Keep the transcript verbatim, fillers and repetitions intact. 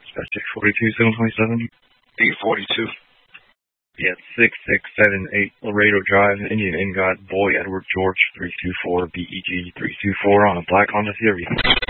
That's six forty-two, seven twenty-seven. eight forty-two. Yeah, six six seven eight Laredo Drive, Indian Ingot, Boy Edward George three two four, B E G three two four on a black Honda Theory.